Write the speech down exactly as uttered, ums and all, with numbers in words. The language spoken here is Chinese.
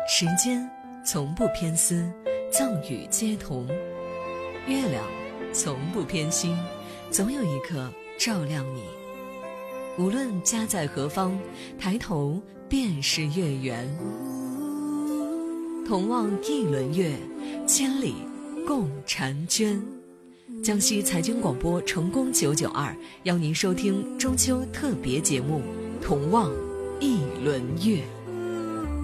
时间从不偏私，赠与皆同；月亮从不偏心，总有一颗照亮你。无论家在何方，抬头便是月圆。同望一轮月，千里共婵娟。江西财经广播成功九九二邀您收听中秋特别节目《同望一轮月》。